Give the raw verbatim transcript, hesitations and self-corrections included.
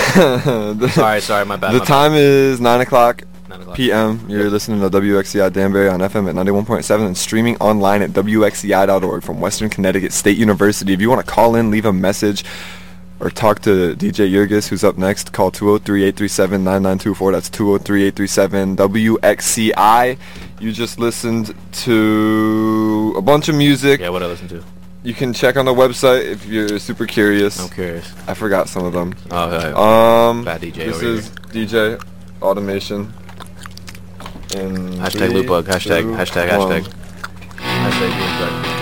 the, sorry, sorry, my bad. The my time bad. is nine o'clock nine o'clock p m. You're Yep. listening to W X C I Danbury on F M at ninety-one point seven and streaming online at W X C I dot org from Western Connecticut State University. If you want to call in, leave a message, or talk to D J Jurgis, who's up next, call two oh three, eight three seven, nine nine two four. That's two oh three, eight three seven, W X C I. You just listened to a bunch of music. Yeah, what I listened to. You can check on the website if you're super curious. I'm curious. I forgot some of them. Oh, yeah. Um, Bad D J This over is D J Automation. In Hashtag three, lootbug. Hashtag, two, hashtag, one. hashtag. Hashtag lootbug.